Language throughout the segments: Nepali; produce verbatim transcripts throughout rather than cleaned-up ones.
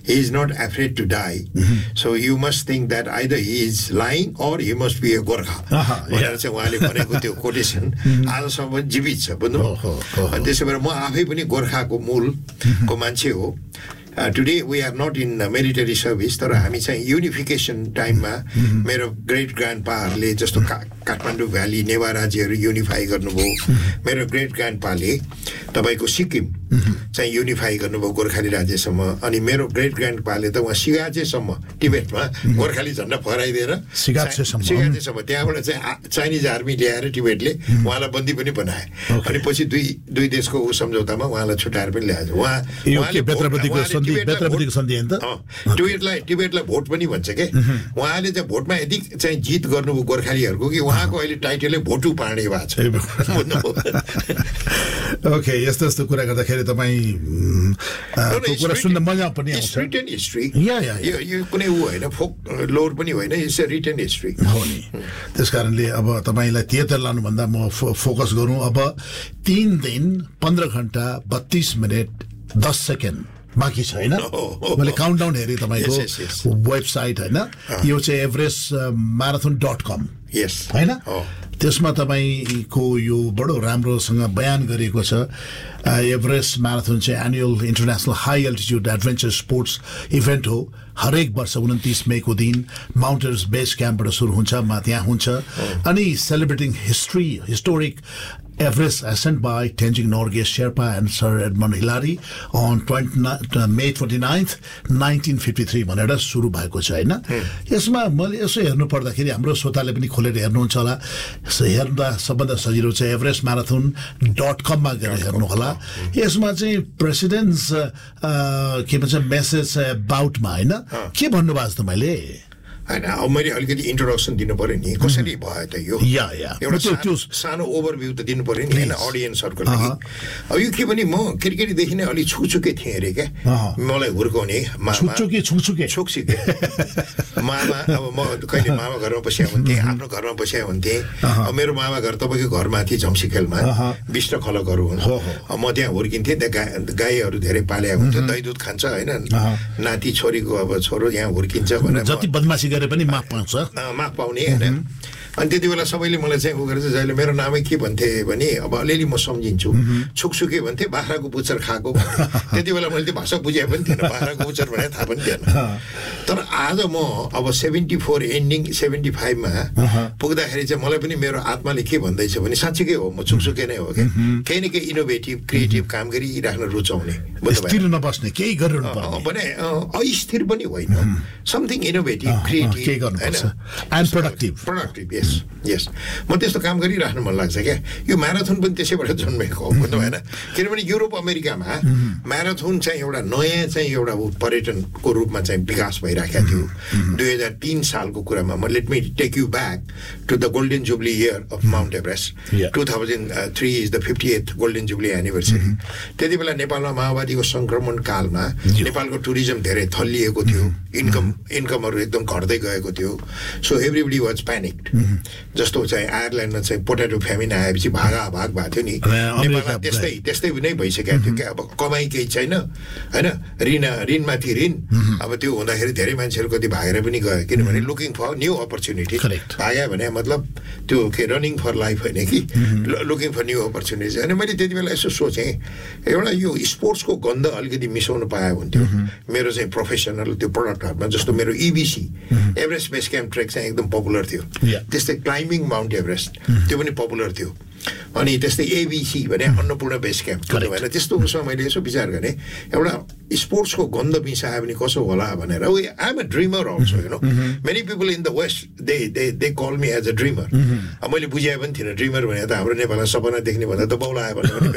he is not afraid to die. So you must think that either he is lying or he must be a Gorkha. भनेर चाहिँ उहाँले भनेको त्यो कोटेसन आजसम्म जीवित छ बुझ्नु अनि त्यसो भएर म आफै पनि गोर्खाको मूलको मान्छे हो. Uh, today we are not in uh, military service तर हामी चाहिँ युनिफिकेसन टाइममा मेरो ग्रेट ग्रान्डपाहरूले जस्तो काठमाडौँ भ्याली नेवा राज्यहरू युनिफाई गर्नुभयो. मेरो ग्रेट ग्रान्डपाले तपाईँको सिक्किम चाहिँ युनिफाई गर्नुभयो गोर्खाली राज्यसम्म. अनि मेरो ग्रेट ग्रान्डपाले त उहाँ सिगाचेसम्म टिबेटमा गोर्खाली झन्डा फहराइदिएर सिगाचेसम्म त्यहाँबाट चाहिँ चाइनिज आर्मी ल्याएर टिबेटले उहाँलाई बन्दी पनि बनाए. अनि पछि दुई दुई देशको सम्झौतामा उहाँलाई छुट्याएर पनि ल्याएछ. उहाँ टिबेटलाई टिबेटलाई भोट पनि भन्छ के. उहाँले चाहिँ भोटमा यति चाहिँ जित गर्नुभयो गोर्खालीहरूको कि उहाँको अहिले टाइटलै भोटु पार्ने भएको छ. ओके यस्तो यस्तो कुरा गर्दाखेरि तपाईँ कुरा सुन्न मजा पनि आउँछ. रिटन हिस्ट्री यो कुनै ऊ होइन फोक लोर पनि होइन इट्स अ रिटन हिस्ट्री हो नि. त्यस कारणले अब तपाईँलाई त्यता लानुभन्दा म फोकस गरौँ. अब तीन दिन पन्ध्र घन्टा बत्तीस मिनट दस सेकेन्ड बाँकी छ होइन. मैले काउन्टडाउन हेरेँ तपाईँको वेबसाइट होइन. यो चाहिँ एभरेस्ट म्याराथन डट कम होइन. त्यसमा तपाईँको यो बडो राम्रोसँग बयान गरिएको छ. एभरेस्ट म्याराथन चाहिँ annual international high altitude adventure sports event हो. हरेक वर्ष उन्तिस मेको दिन माउन्ट एभरेस्ट बेस क्याम्पबाट सुरु हुन्छ मा त्यहाँ हुन्छ. अनि celebrating history historic Everest ascent by Tenzing Norgay Sherpa and Sir Edmund Hillary on May twenty-ninth, nineteen fifty-three भनेर सुरु भएको छ हैन. यसमा मैले यसो हेर्नु पर्दाखेरि हाम्रो श्रोताले पनि खोलेर हेर्नुहुन्छ होला. हेर्दा सबभन्दा सजिलो चाहिँ एभरेस्ट म्याराथन डट कम मा गएर हेर्नु होला. यसमा चाहिँ प्रेसिडेन्ट्स के भन्छ मेसेज अबाउटमा हैन के भन्नुभएको छ मैले होइन. अब मैले अलिकति इन्ट्रोडक्सन दिनु पर्यो नि कसरी भयो त यो एउटा सानो ओभरभ्यू त दिनु पर्यो नि होइन अडियन्सहरूको लागि. अब यो के भने म क्रिकेटदेखि नै अलिक छुकछुके थिएँ अरे क्या. मलाई हुर्काउने छुकछुके मामा. अब म कहिले मामा घरमा बसिया हुन्थेँ आफ्नो घरमा बसिया हुन्थेँ. अब मेरो मामा घर तपाईँको घरमाथि झम्सीखेलमा विष्ट खलकहरू हुन्छ. म त्यहाँ हुर्किन्थेँ. त्यहाँ गाईहरू धेरै पालेको हुन्छ. दही दुध खान्छ होइन. नाति छोरीको अब छोरो यहाँ हुर्किन्छ भनेर जति बदमासी पनि माफ पाउँछ माफ पाउने होइन. अनि त्यति बेला सबैले मलाई चाहिँ उ गरेर जहिले मेरो नामै के भन्थे भने अब अलिअलि म सम्झिन्छु. छुकछुके भन्थे बाख्राको पुच्छर खाएको. त्यति बेला मैले त्यो भाषा बुझे पनि थिएन. बाख्राको पुच्छर भने थाहा पनि थिएन. तर आज म अब सेभेन्टी फोर एन्डिङ सेभेन्टी फाइभमा पुग्दाखेरि चाहिँ मलाई पनि मेरो आत्माले के भन्दैछ भने साँच्चीकै हो म छुकछुके नै हो क्या. केही न केही इनोभेटिभ क्रिएटिभ काम गरिराख्न रुचाउने नबस्ने केही गरेर भने अस्थिर पनि होइन. Something innovative creative and productive productive यस यस म त्यस्तो काम गरिराख्नु मन लाग्छ क्या. यो म्याराथन पनि त्यसैबाट जन्मेको हो बुझ्नु भएन. किनभने युरोप अमेरिकामा म्याराथन चाहिँ एउटा नयाँ चाहिँ एउटा पर्यटनको रूपमा चाहिँ विकास भइराखेको थियो. दुई हजार तिन सालको कुरामा म let me take you back to the golden jubilee year of Mount Everest. Two thousand three is the fifty एथ गोल्डन जुब्ली एनिभर्सरी. त्यति बेला नेपालमा माओवादीको सङ्क्रमण कालमा नेपालको टुरिज्म धेरै थल्लिएको थियो. इन्कम इन्कमहरू एकदम घट्दै गएको थियो. So everybody was प्यानिक्ड. जस्तो चाहिँ आयरल्यान्डमा चाहिँ पोटेटो फ्यामिन आएपछि भागा भाग भएको थियो नि. नेपालमा त्यस्तै त्यस्तै नै भइसकेको थियो क्या. अब कमाइ केही छैन होइन. ऋण ऋणमाथि ऋण. अब त्यो हुँदाखेरि धेरै मान्छेहरू कति भागेर पनि गयो. किनभने लुकिङ फर न्यू अपर्च्युनिटी. भाग्यो भने मतलब त्यो के रनिङ फर लाइफ होइन कि लुकिङ फर न्यू अपर्च्युनिटी. अनि मैले त्यति बेला यसो सोचेँ एउटा यो स्पोर्ट्सको गन्ध अलिकति मिसाउनु पायो हुन्थ्यो मेरो चाहिँ प्रोफेसनल त्यो प्रडक्टहरूमा. जस्तो मेरो इबिसी एभरेस्ट बेस क्याम्प ट्रेक चाहिँ एकदम पपुलर थियो. त्यस्तै क्लाइम्बिङ माउन्ट एभरेस्ट त्यो पनि पपुलर थियो. अनि त्यस्तै एबिसी भने अन्नपूर्ण बेस क्याम्प भएन. त्यस्तो उसमा मैले यसो विचार गरेँ एउटा स्पोर्ट्सको गन्ध मिसायो भने कसो होला भनेर. I am a dreamer also you know. Many people in the West they they they call me as a dreamer. मैले बुझाए पनि थिइनँ ड्रिमर भने त हाम्रो नेपालमा सपना देख्ने भन्दा त बौलायो भने पनि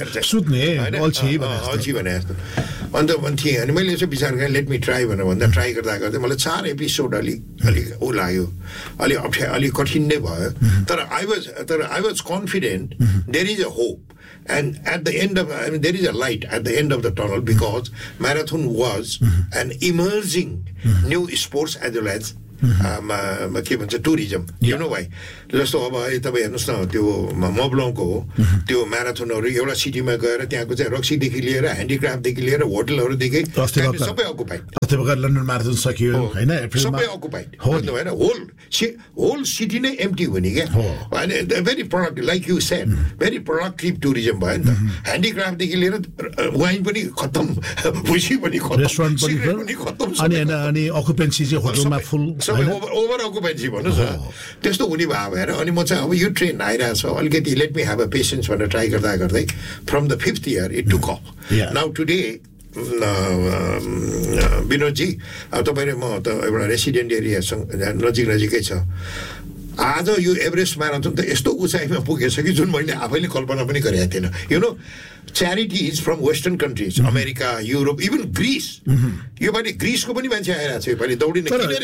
अल्छी भने जस्तो अन्त भन्थेँ. अनि मैले यसो विचार गरेँ लेट मी ट्राई भनेर भन्दा ट्राई गर्दा गर्दै मलाई चार एपिसोड अलिक अलिक ऊ लाग्यो. अलिक अप्ठ्या अलिक कठिन नै भयो. तर आई वाज तर I was confident there is a hope. And at the end of, I mean, there is a light at the end of the tunnel because marathon was an emerging new sports as well as के भन्छ टुरिज्म. यु नो भाइ जस्तो अब तपाईँ हेर्नुहोस् न त्यो मबलङको हो त्यो म्याराथनहरू एउटा सिटीमा गएर त्यहाँको चाहिँ रक्सीदेखि लिएर ह्यान्डिक्राफ्टदेखि लिएर होटलहरूदेखि सबै अकुपाइ. त्यो भएर लन्डन म्याराथन सकियो होइन एप्रिलमा सबै अकुपाइड बुझ्नु भएन होल होल सिटी नै एम्प्टी हुने क्या होइन very productive like you said very productive tourism भयो नि त ह्यान्डिक्राफ्टदेखि लिएर वाइन पनि खत्तम भुसी पनि खत्तम रेस्टुरेन्ट पनि खत्तम अनि अनि अकुपेन्सी चाहिँ होटलमा फुल सबै ओभर ओभर अकुपेन्सी भन्नुहोस् न त्यस्तो हुने भयो भएर अनि म चाहिँ अब यो ट्रेन आइरहेको छ अलिकति let me have a patience भनेर ट्राई गर्दा गर्दै from the fifth year it took of now today विनोदजी अब तपाईँले म त एउटा रेसिडेन्ट एरियासँग नजिक नजिकै छ आज यो एभरेस्ट म्याराथन त यस्तो उचाइमा पुगेछ कि जुन मैले आफैले कल्पना पनि गरेको थिएन you know च्यारिटिज from western countries America Europe even Greece यो पालि ग्रिसको पनि मान्छे आइरहेको छ यो पालि दौडिने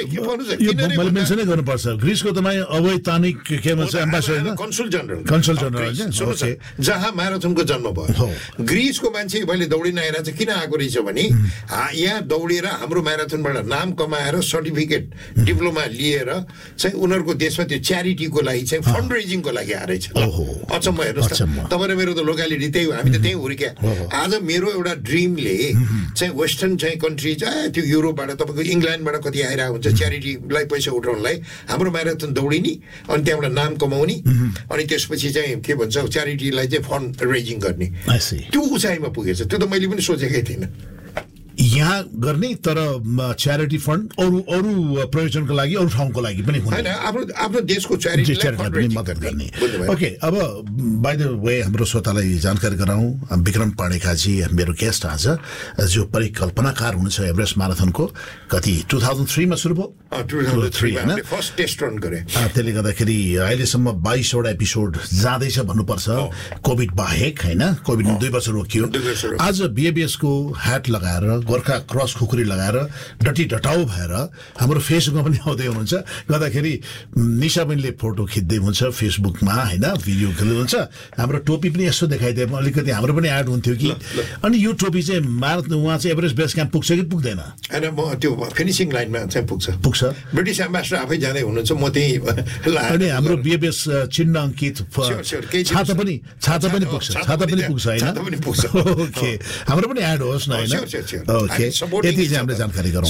मैले मेन्सनै गर्नुपर्छ ग्रिसको तपाईँ अवैतानिक के भन्छ एम्बासडर कन्सुल जनरल कन्सुल जनरल जहाँ म्याराथनको जन्म भयो ग्रिसको मान्छे मैले दौडिन आइरहेको छ किन आएको रहेछ भने यहाँ दौडेर हाम्रो म्याराथनबाट नाम कमाएर सर्टिफिकेट डिप्लोमा लिएर चाहिँ उनीहरूको देशमा त्यो च्यारिटीको लागि चाहिँ फन्ड रेजिङको लागि आएछ अचम्म हेर्नुहोस् त तपाईँ र मेरो त लोकालिटी त्यही हो हामी त त्यही हुर्क्या आज मेरो एउटा ड्रिमले चाहिँ वेस्टर्न चाहिँ कन्ट्रिज त्यो युरोपबाट तपाईँको इङ्ल्यान्डबाट कति आइरहेको हुन्छ च्यारिटीलाई पैसा उठाउनलाई हाम्रो म्याराथन दौडिने अनि त्यहाँबाट नाम कमाउने अनि त्यसपछि चाहिँ के भन्छ च्यारिटीलाई चाहिँ फन्ड रेजिङ गर्ने त्यो उचाइमा पुगेछ त्यो त मैले पनि सोचेकै थिइनँ यहाँ गर्ने तर च्यारिटी फन्ड अरू अरू प्रयोजनको लागि अरू ठाउँको लागि पनि होइन आफ्नो आफ्नो देशको च्यारिटीलाई पनि मद्दत गर्ने ओके अब बाइ द वे हाम्रो श्रोतालाई जानकारी गराउँ विक्रम पाणेकाजी मेरो गेस्ट आज जो परिकल्पनाकार हुनुहुन्छ एभरेस्ट म्याराथनको कति टु थाउजन्ड थ्रीमा सुरु भयो फर्स्ट टेस्ट रन गरे त्यसले गर्दाखेरि अहिलेसम्म बाइसवटा एपिसोड जाँदैछ भन्नुपर्छ कोभिड बाहेक होइन कोभिड दुई वर्ष रोकियो आज बिएबिएसको ह्याट लगाएर गोर्खा क्रस खुकुरी लगाएर डटी डटाउ भएर हाम्रो फेसबुकमा पनि आउँदै हुनुहुन्छ गर्दाखेरि निशा बहिनीले फोटो खिच्दै हुन्छ फेसबुकमा होइन भिडियो खेल्नुहुन्छ हाम्रो टोपी पनि यसो देखाइदिए अलिकति हाम्रो पनि एड हुन्थ्यो कि अनि यो टोपी चाहिँ मार्थ उहाँ चाहिँ एभरेस्ट बेस क्याम्प पुग्छ कि पुग्दैन होइन म त्यो फिनिसिङ लाइनमा चाहिँ पुग्छ पुग्छ ब्रिटिस एम्बासडर आफै जाँदै हुनुहुन्छ म त्यही अनि हाम्रो बिएबिएस चिन्ह अङ्कित छाता पनि छाता पनि पुग्छ छाता पनि पुग्छ होइन ओके हाम्रो पनि एड होस् न होइन ओके यति चाहिँ हामीले जानकारी गरौँ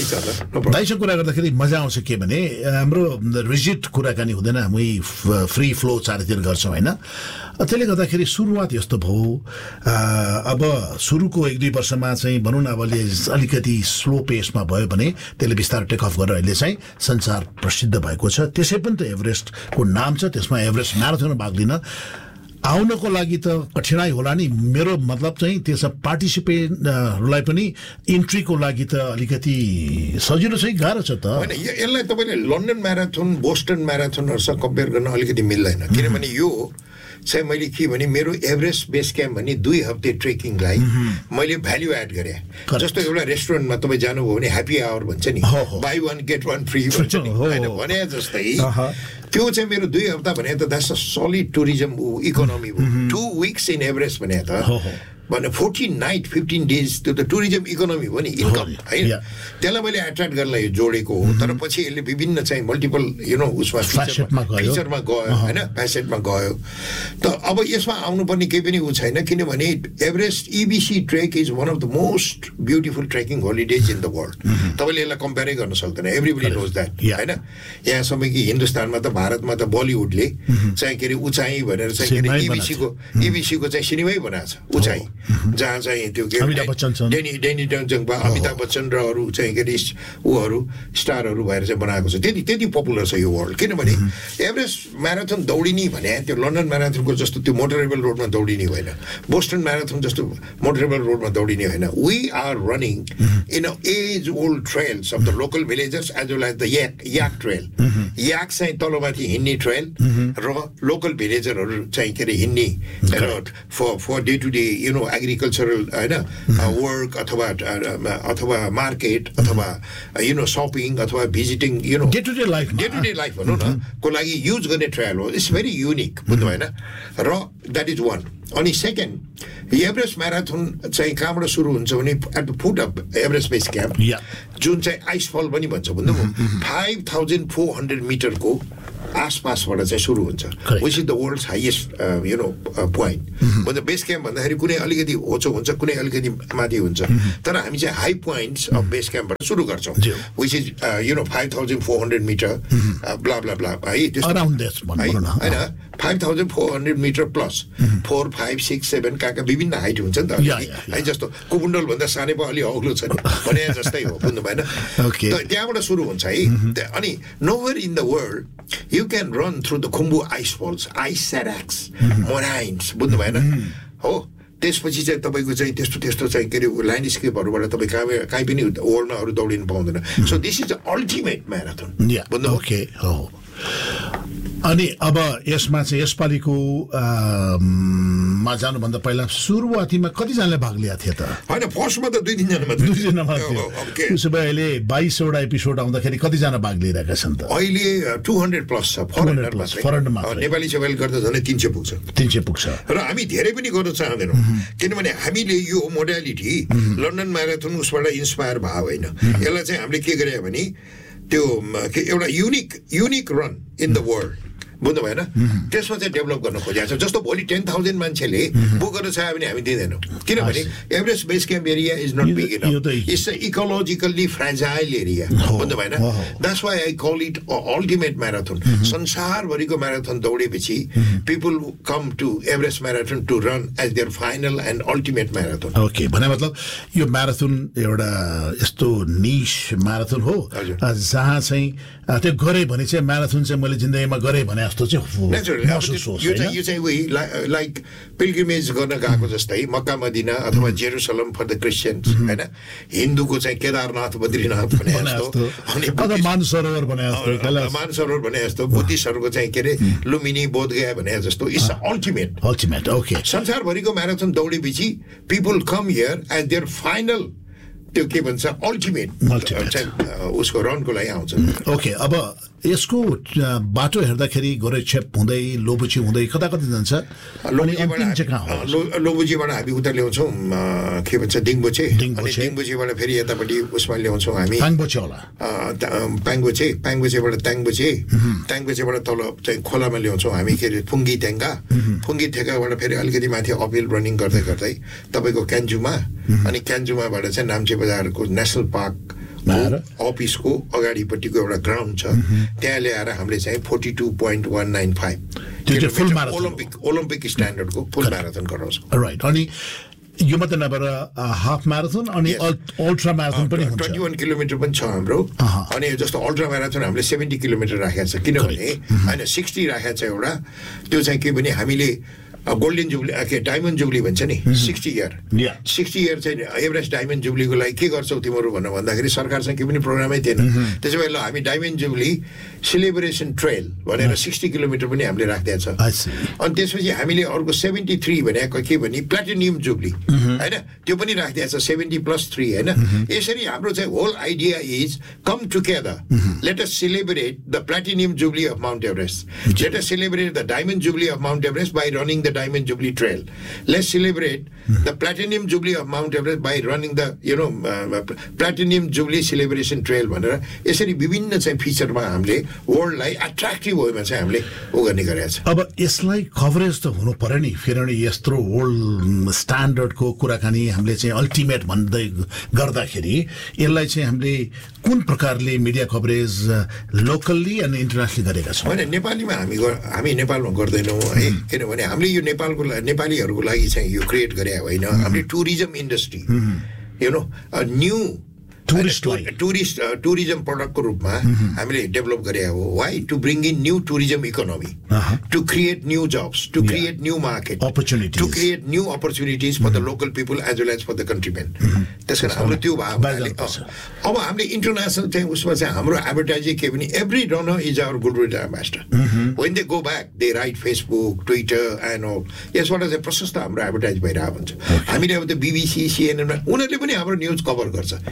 दाइसँग कुरा गर्दाखेरि मजा आउँछ के भने हाम्रो रिजिट कुराकानी हुँदैन हामी फ्री फ्लो चारैतिर गर्छौँ होइन त्यसले गर्दाखेरि सुरुवात यस्तो भयो अब सुरुको एक दुई वर्षमा चाहिँ भनौँ न अब अलिकति स्लो पेसमा भयो भने त्यसले बिस्तारै टेक अफ गरेर अहिले चाहिँ संसार प्रसिद्ध भएको छ त्यसै पनि त एभरेस्टको नाम छ त्यसमा एभरेस्ट म्याराथनमा भाग लिन आउनको लागि त कठिनाइ होला नि मेरो मतलब चाहिँ त्यसमा पार्टिसिपेन्टहरूलाई पनि इन्ट्रीको लागि त अलिकति सजिलो चाहिँ गाह्रो छ त होइन यसलाई तपाईँले लन्डन म्याराथन बोस्टन म्याराथनहरूसँग कम्पेयर गर्न अलिकति मिल्दैन किनभने यो चाहिँ मैले के भने मेरो एभरेस्ट बेस क्याम्प भने दुई हप्ते ट्रेकिङलाई मैले भ्याल्यु एड गरेँ जस्तो एउटा रेस्टुरेन्टमा तपाईँ जानुभयो भने ह्याप्पी आवर भन्छ नि by one get one free भन्छ नि होइन भने जस्तै त्यो चाहिँ मेरो दुई हप्ता भने त that's a solid tourism economy हो टु विक्स इन एभरेस्ट भने त भने फोर्टिन नाइट फिफ्टिन डेज त्यो त टुरिज्म इकोनोमी हो नि इन्कम होइन त्यसलाई मैले एट्र्याक्ट गर्नलाई जोडेको हो तर पछि यसले विभिन्न चाहिँ मल्टिपल यु नो उसमा फिचरमा गयो होइन प्यासेटमा गयो त अब यसमा आउनुपर्ने केही पनि ऊ छैन किनभने Everest इबिसी trek is one of the most beautiful trekking holidays in the world तपाईँले यसलाई कम्पेयरै गर्न सक्दैन एभ्रिबडी नोज द्याट होइन यहाँसम्म कि हिन्दुस्तानमा त भारतमा त बलिउडले चाहिँ के अरे उचाइ भनेर चाहिँ के अरे इबिसीको इबिसीको चाहिँ सिनेमै बनाएको छ उचाइ जहाँ चाहिँ त्यो के डेनी डेनी डन्जङमा अमिताभ बच्चन र अरू चाहिँ के अरे ऊहरू स्टारहरू भएर चाहिँ बनाएको छ त्यति त्यति पपुलर छ यो वर्ल्ड किनभने एभरेस्ट म्याराथन दौडिने भने त्यो लन्डन म्याराथनको जस्तो त्यो मोटरेबल रोडमा दौडिने होइन बोस्टन म्याराथन जस्तो मोटरेबल रोडमा दौडिने होइन we are running in a as old trails of the local villagers as well as the yak yak trail याक चाहिँ तलमाथि हिँड्ने ट्रेल र लोकल भिलेजरहरू चाहिँ के अरे हिँड्ने for for day to day you know agricultural होइन वर्क अथवा अथवा मार्केट अथवा यु नो सपिङ अथवा visiting you know day to day life day to day life भनौँ न को लागि युज गर्ने ट्रायल हो इट्स भेरी युनिक बुझ्नु भएन र द्याट इज वान अनि सेकेन्ड एभरेस्ट म्याराथन चाहिँ कहाँबाट सुरु हुन्छ भने at the foot of Everest base camp जुन चाहिँ आइसफल पनि भन्छ बुझ्नुभयो फाइभ थाउजन्ड फोर हन्ड्रेड मिटरको आसपासबाट चाहिँ सुरु हुन्छ which is the world's highest you know point भन्दा बेस क्याम्प भन्दाखेरि कुनै अलिकति होचो हुन्छ कुनै अलिकति माथि हुन्छ तर हामी चाहिँ हाई पोइन्ट्स अफ बेस क्याम्पबाट सुरु गर्छौँ which is you know five thousand four hundred metre blah blah blah है होइन five thousand four hundred metre plus four five six seven कहाँ कहाँ विभिन्न हाइट हुन्छ नि त है जस्तो कुकुण्डलभन्दा सानै पो अलि अग्लो छ नि भने जस्तै हो बुझ्नु भएन त्यहाँबाट सुरु हुन्छ है अनि nowhere in the world you can run through the Khumbu ice falls ice सेराक्स मोराइन्स बुझ्नु भएन हो त्यसपछि चाहिँ तपाईँको चाहिँ त्यस्तो त्यस्तो चाहिँ के अरे ल्यान्डस्केपहरूबाट तपाईँ कहाँ कहीँ पनि वर्ल्डमा अरू दौडिनु पाउँदैन so this is the ultimate marathon बुझ्नु ओके हो अनि अब यसमा चाहिँ यसपालिको मा जानुभन्दा पहिला सुरुवातीमा कतिजनाले भाग लिएको थियो त होइन फर्स्टमा त दुई तिनजना मात्रै दुईजना मात्रै त्यसो भए अहिले बाइसवटा एपिसोड आउँदाखेरि कतिजना भाग लिइरहेका छन् त अहिले टु हन्ड्रेड प्लस छ फरेनरमा फरेनमा नेपाली सेवाले गर्दा झन् तिन सय पुग्छ तिन सय पुग्छ र हामी धेरै पनि गर्न चाहँदैनौँ किनभने हामीले यो मोडालिटी लन्डन म्याराथन उसबाट इन्सपायर भयो होइन यसलाई चाहिँ हामीले के गरे भने त्यो एउटा unique unique run in the world बुझ्नु भएन त्यसमा चाहिँ डेभलप गर्न खोजेको छ जस्तो भोलि टेन थाउजन्ड मान्छेले बुक गर्न चाह्यो भने हामी दिँदैनौँ किनभने Everest base camp area is not big enough it's a इकोलोजिकल्ली fragile area बुझ्नु भएन that's why I call it ultimate marathon संसारभरिको marathon दौडेपछि people come to Everest marathon to run as there final and ultimate marathon okay भने मतलब यो म्याराथन एउटा यस्तो निश म्याराथन हो जहाँ चाहिँ त्यो गरेँ भने चाहिँ म्याराथन चाहिँ मैले जिन्दगीमा गरेँ भने जस्तो चाहिँ यो चाहिँ उही लाइक पिल्ग्रिमेज गर्न गएको जस्तै मक्का मदिना अथवा जेरुसलम फर द क्रिस्चियन्स होइन हिन्दूको चाहिँ केदारनाथ बद्रीनाथ भने जस्तो मानसरोवर भने जस्तो मानसरोवर भने जस्तो बुद्धिस्टहरूको चाहिँ के अरे लुम्बिनी बोधगया भने जस्तो it's ultimate ultimate okay संसारभरिको marathon दौडेपछि people come here as there final त्यो के भन्छ अल्टिमेट उसको रनको लागि आउँछ ओके अब यसको बाटो हेर्दाखेरि गोरेछेप हुँदै लोबुची हुँदै कता कति जान्छ लोबुचीबाट हामी उता ल्याउँछौँ के भन्छ डिङबोचे डिङबोचेबाट फेरि यतापट्टि उसमा ल्याउँछौँ हामी प्याङबोचे होला प्याङबोचे प्याङबोचेबाट ट्याङबोचे ट्याङबोचेबाट तल चाहिँ खोलामा ल्याउँछौँ हामी के अरे फुङ्गी ट्याङ्गा फुङ्गी ठेकाबाट फेरि अलिकति माथि अपिल रनिङ गर्दै गर्दै तपाईँको क्यान्जुमा अनि क्यान्जुमाबाट चाहिँ नाम्चे बजारको नेसनल पार्क अफिसको अगाडिपट्टिको एउटा ग्राउन्ड छ त्यहाँ ल्याएर हामीले चाहिँ forty two point one nine five Olympic Olympic स्ट्यान्डर्डको फुल म्याराथन गराउँछौँ राइट अनि यो मात्रै नभएर हाफ म्याराथन अनि अल्ट्रा म्याराथन पनि हुन्छ ट्वेन्टी वान किलोमिटर पनि छ हाम्रो अनि जस्तो अल्ट्रा म्याराथन हामीले सेभेन्टी किलोमिटर राखेको छ किनभने होइन सिक्सटी राखेको छ एउटा त्यो चाहिँ के भने हामीले गोल्डन जुब्ली के डायमन्ड जुब्ली भन्छ नि सिक्सटी इयर सिक्सटी इयर चाहिँ एभरेस्ट डायमन्ड जुब्लीको लागि के गर्छौ तिमीहरू भनेर भन्दाखेरि सरकारसँग केही पनि प्रोग्रामै थिएन त्यसो भए ल हामी डायमन्ड जुब्ली सेलिब्रेसन ट्रेल भनेर सिक्सटी किलोमिटर पनि हामीले राखिदिएको छ अनि त्यसपछि हामीले अर्को सेभेन्टी थ्री भनेको के भने प्लाटिनियम जुब्ली होइन त्यो पनि राखिदिएको छ सेभेन्टी प्लस थ्री होइन यसरी हाम्रो चाहिँ whole idea is come together let us celebrate the platinum jubilee of Mount Everest let us celebrate the diamond jubilee of Mount Everest by running the Diamond Jubilee Trail. Let's celebrate mm. the Platinum Jubilee of Mount Everest by running the, you know, uh, Platinum Jubilee Celebration Trail भनेर यसरी विभिन्न चाहिँ फिचरमा हामीले वर्ल्डलाई एट्र्याक्टिभ वेमा चाहिँ हामीले उ गर्ने गरेका छ अब यसलाई कभरेज त हुनु पर्यो नि फेरि यत्रो वर्ल्ड स्ट्यान्डर्डको कुराकानी हामीले चाहिँ अल्टिमेट भन्दै गर्दाखेरि यसलाई चाहिँ हामीले कुन प्रकारले मिडिया कभरेज लोकल्ली अनि इन्टरनेसनली गरेका छौँ होइन नेपालीमा हामी हामी नेपालमा गर्दैनौँ है किनभने हामीले यो नेपालको नेपालीहरूको लागि चाहिँ यो क्रिएट गरे होइन हामीले tourism industry you know new tourist tourist tourism प्रडक्टको रूपमा हामीले डेभलप गरे हो why to bring in new tourism economy to create new jobs to create new market opportunities to create new opportunities for the local people as well as for the कन्ट्रीमेन त्यस कारण हाम्रो त्यो भयो अब हामीले इन्टरनेसनल चाहिँ उसमा चाहिँ हाम्रो एडभर्टाइजिङ के भने every runner is our good will ambassador when they go back they right Facebook Twitter and all यसबाट चाहिँ प्रशस्त हाम्रो एडभर्टाइज भइरहेको हुन्छ हामीले अब त्यो बिबिसी सिएनएनमा उनीहरूले पनि हाम्रो न्युज कभर गर्छ interest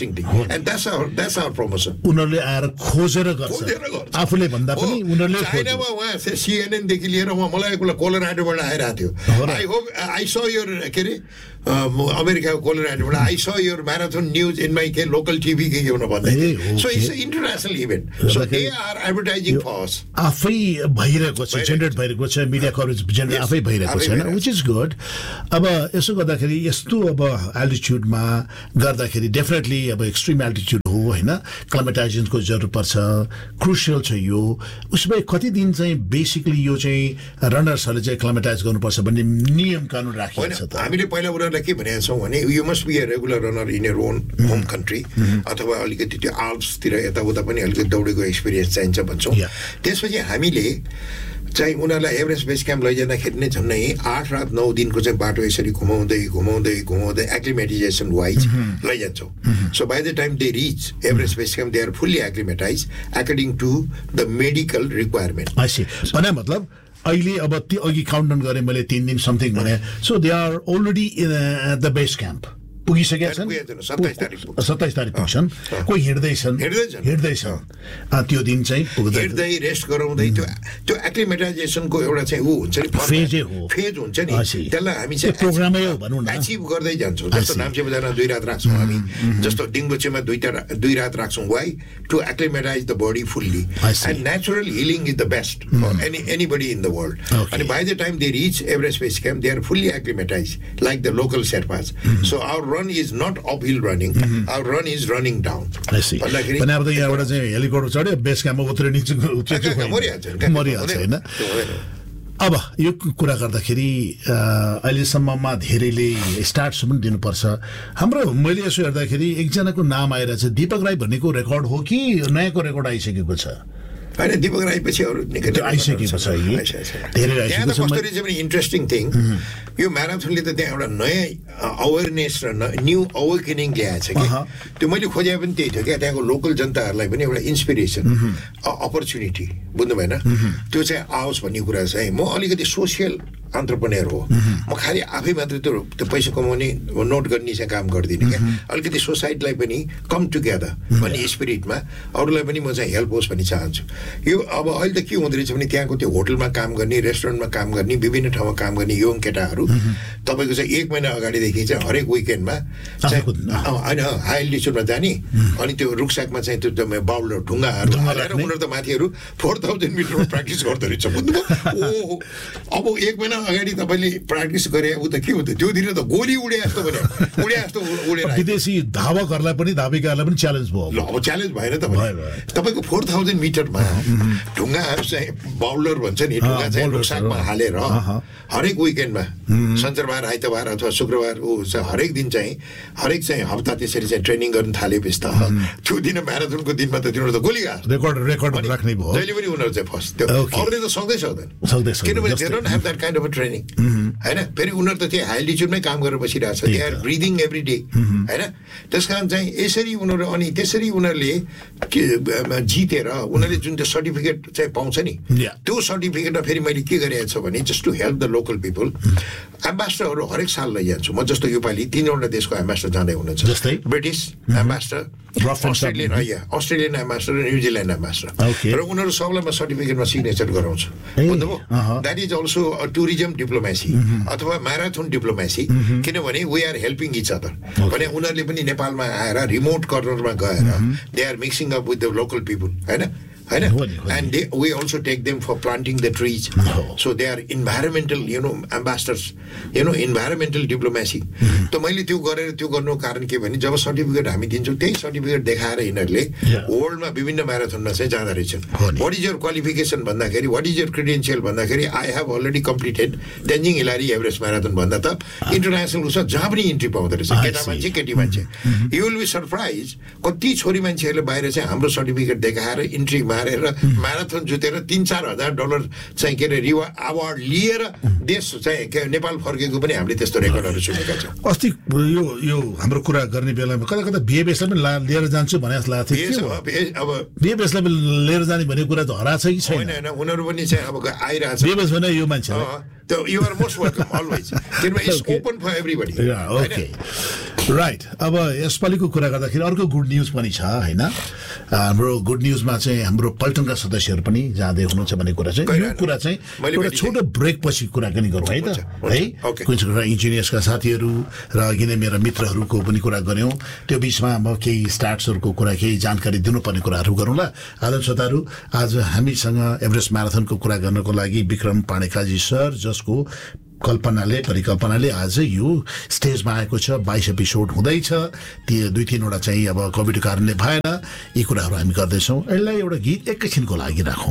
interesting thing and that's our that's our promotion उनीहरूले आएर खोजेर गर्छ आफूले भन्दा पनि उनीहरूले चाइनामा उहाँ सीएनएन देखि लिएर उहाँ मलाई एकपल्ट कोलोराडोबाट आइरहेको थियो आई होप आई स योर के अरे अमेरिकाको कोलोराडोबाट आई स your marathon news in my के लोकल टिभी के हुन भन्दै so it's international event so they are advertising for अस आफै भइरहेको छ जेनेरेट भइरहेको छ मिडिया कभरेज जेनेरेट आफै भइरहेको छ हैन व्हिच इज गुड अब यसो गर्दाखेरि यस्तो अब एल्टिट्युडमा गर्दाखेरि डेफिनेटली अब एक्सट्रिम एल्टिट्युड हो हैन क्लाइमेटाइजेसनको जरुरत पर्छ क्रुशियल छ यो उसमै कति दिन चाहिँ बेसिकली यो चाहिँ रनर्सहरूले चाहिँ क्लाइमेटाइज गर्नुपर्छ भन्ने नियम कानुन राखिएको छ त हामीले पहिला उनीहरूलाई के भनेका छौँ भने you must be a regular runner in your own home country अथवा अलिकति त्यो आल्प्सतिर यताउता पनि अलिकति दौडेको एक्सपिरियन्स चाहिन्छ भन्छौँ त्यसपछि हामीले चाहिँ उनीहरूलाई एभरेस्ट बेस क्याम्प लैजाँदाखेरि नै झन्डै आठ रात नौ दिनको चाहिँ बाटो यसरी घुमाउँदै घुमाउँदै घुमाउँदै एक्लिमेटाइजेसन wise लैजान्छौँ so by the time they rich Everest base camp they are fully acclimatise according to the medical requirement भने मतलब अहिले अब त्यो अघि काउन्ट डाउन गरेँ मैले तीन दिन समथिङ भने so they are already in the base camp पुगिसकेका छन् सत्ताइस तारिक पुग्छन् कोही हिँड्दैछन् हिँड्दैछन् त्यो दिन चाहिँ हिँड्दै रेस्ट गराउँदै त्यो त्यो एक्लिमेटाइजेसनको एउटा चाहिँ ऊ हुन्छ नि फेज हो फेज हुन्छ नि त्यसलाई हामी चाहिँ प्रोग्रामै हो भनौँ न एचिभ गर्दै जान्छौँ जस्तो नाम्चे बजारमा दुई रात राख्छौँ हामी जस्तो डिङ्गोचेमा दुईटा दुई रात राख्छौँ why to acclimatise the body fully and natural healing is the best for any anybody in the world अनि by the time they rich Everest base camp they are fully acclimatise like the local शेर्पाज so our run is not uphill running mm-hmm. our run is running down I see पनि अब त यहाँबाट चाहिँ हेलिकप्टर चढ्यो बेस क्याम्पमा उत्रिन्छ मरिहाल्छ मरिहाल्छ हैन अब यो कुरा गर्दाखेरि अहिलेसम्ममा धेरैले स्टार्ट्स पनि दिनुपर्छ हाम्रो मैले यसो हेर्दाखेरि एकजनाको नाम आइरहेछ दीपक राई भन्नेको रेकर्ड हो कि नयाँको रेकर्ड आइसकेको छ होइन दीपक राई पछि अरू निकै आइसकेको छ धेरै आइसकेको छ कस्तो रहेछ भने इन्ट्रेस्टिङ थिङ यो म्याराथनले त त्यहाँ एउटा नयाँ अवेरनेस र न्यू अवेकनिङ ल्याएछ कि त्यो मैले खोजे पनि त्यही थियो क्या त्यहाँको लोकल जनताहरूलाई पनि एउटा इन्सपिरेसन अपर्च्युनिटी बुझ्नु भएन त्यो चाहिँ आओस् भन्ने कुरा चाहिँ म अलिकति सोसियल अन्टरप्रेन्योर हो म खालि आफै मात्रै त्यो त्यो पैसा कमाउने नोट गर्ने चाहिँ काम गर्दिनँ क्या अलिकति सोसाइटीलाई पनि कम टुगेदर भन्ने स्पिरिटमा अरूलाई पनि म चाहिँ हेल्प होस् भन्ने चाहन्छु यो अब अहिले त के हुँदो रहेछ भने त्यहाँको त्यो होटलमा काम गर्ने रेस्टुरेन्टमा काम गर्ने विभिन्न ठाउँमा काम गर्ने यङ केटाहरू तपाईँको चाहिँ एक महिना अगाडिदेखि चाहिँ हरेक विकेन्डमा होइन हाई एल्टिट्युडमा जाने अनि त्यो रुकसाकमा चाहिँ त्यो बाउलर ढुङ्गाहरू हालेर उनीहरू त माथिहरू फोर थाउजन्ड मिटरमा प्र्याक्टिस गर्दो रहेछ बुझ्नुभयो ओ अब एक महिना अगाडि तपाईँले प्र्याक्टिस गरे ऊ त के हुन्थ्यो त्यो दिन त गोली उडे जस्तो भने उडे जस्तो उडेर विदेशी धावकहरूलाई पनि धाविकाहरूलाई पनि च्यालेन्ज भयो ल अब च्यालेन्ज भएन त तपाईँको फोर थाउजन्ड मिटरमा ढुङ्गाहरू चाहिँ बाउलर भन्छ नि ढुङ्गा चाहिँ रुकसाकमा हालेर हरेक विकेन्डमा शनिबार आइतबार अथवा शुक्रबार ऊ चाहिँ हरेक दिन चाहिँ हरेक चाहिँ हप्ता त्यसरी चाहिँ ट्रेनिङ गर्न थालेपछि त त्यो दिन म्याराथनको दिनमा त तिनीहरू त गोली गार्छ रेकर्ड रेकर्ड राख्ने भयो जहिले पनि उनीहरू चाहिँ फर्स्ट त्यो अरूले त सक्दै सक्दैन किनभने they don't have that kind of a training होइन फेरि उनीहरू त त्यो हाई एल्टिट्युडमै काम गरेर बसिरहेको छ they are breathing every day होइन त्यस कारण चाहिँ यसरी उनीहरू अनि त्यसरी उनीहरूले जितेर उनीहरूले जुन त्यो सर्टिफिकेट चाहिँ पाउँछ नि त्यो सर्टिफिकेटमा फेरि मैले के गरेको छु भने just to help the local people एम्बेसडरहरू हरेक साल लैजान्छु म जस्तो योपालि तीनवटा देशको एम्बेसडर जाँदै हुनुहुन्छ जस्तै British ambassador Australian Australian ambassador र न्युजिल्यान्ड एम्बेसडर र उनीहरू सबलाई म सर्टिफिकेटमा सिग्नेचर गराउँछु बुझ्नुभयो that is also tourism diplomacy अथवा म्याराथन डिप्लोमेसी किनभने we are helping each other भने उनीहरूले पनि नेपालमा आएर रिमोट कर्नरमा गएर they are mixing up with the local people होइन होइन and they we also take them for planting the trees so they are environmental you know ambassadors you know environmental diplomacy त मैले त्यो गरेर त्यो गर्नुको कारण के भने जब सर्टिफिकेट हामी दिन्छौँ त्यही सर्टिफिकेट देखाएर यिनीहरूले वर्ल्डमा विभिन्न म्याराथनमा चाहिँ जाँदो रहेछन् वाट इज यर क्वालिफिकेसन भन्दाखेरि वाट इज यर क्रिडेन्सियल भन्दाखेरि I have already completed Tenzing Hilari Everest marathon भन्दा त इन्टरनेसनल उसमा जहाँ पनि इन्ट्री पाउँदो रहेछ केटा मान्छे केटी मान्छे यु विल बी सरप्राइज कति छोरी मान्छेहरूले बाहिर चाहिँ हाम्रो सर्टिफिकेट देखाएर इन्ट्री मारेर म्याराथन जुतेर तिन चार हजार डलर चाहिँ के अरे रिवा अवार्ड लिएर देश चाहिँ नेपाल फर्केको पनि हामीले त्यस्तो रेकर्डहरू सुनेका छौँ अस्ति यो यो हाम्रो कुरा गर्ने बेलामा कता कता बिएबएसलाई पनि लिएर जान्छु भने जस्तो लाग्थ्यो अब बिएबएसलाई पनि लिएर जाने भन्ने कुरा त हराएको छ कि छैन होइन उनीहरू पनि चाहिँ अब आइरहेको छ बिएबएस भने यो मान्छे you are most welcome always किनभने it's open for everybody okay right अब यसपालिको कुरा गर्दाखेरि अर्को गुड न्युज पनि छ होइन हाम्रो गुड न्युजमा चाहिँ हाम्रो पल्टनका सदस्यहरू पनि जाँदै हुनुहुन्छ भन्ने कुरा चाहिँ यो कुरा चाहिँ एउटा छोटो ब्रेक पछि कुराकानी गरौँ है त है कुन एउटा इन्जिनियर्सका साथीहरू र अघि नै मेरा मित्रहरूको पनि कुरा गऱ्यौँ त्यो बिचमा अब केही स्टार्ट्सहरूको कुरा केही जानकारी दिनुपर्ने कुराहरू गरौँला आदरणीय श्रोताहरू आज हामीसँग एभरेस्ट म्याराथनको कुरा गर्नको लागि विक्रम पाणेकाजी सर जसको कल्पनाले परिकल्पनाले आज यो स्टेजमा आएको छ बाइस एपिसोड हुँदैछ ती दुई तिनवटा चाहिँ अब कोभिडको कारणले भएन यी कुराहरू हामी गर्दैछौँ यसलाई एउटा गीत एकैछिनको लागि राखौँ।